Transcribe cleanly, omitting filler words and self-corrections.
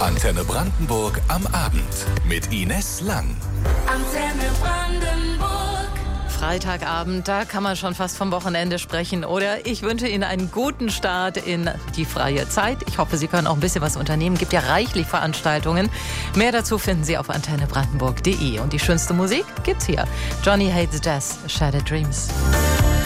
Antenne Brandenburg am Abend mit Ines Lang. Antenne Brandenburg. Freitagabend, da kann man schon fast vom Wochenende sprechen, oder? Ich wünsche Ihnen einen guten Start in die freie Zeit. Ich hoffe, Sie können auch ein bisschen was unternehmen. Es gibt ja reichlich Veranstaltungen. Mehr dazu finden Sie auf antennebrandenburg.de. Und die schönste Musik gibt's hier. Johnny Hates Jazz, Shattered Dreams.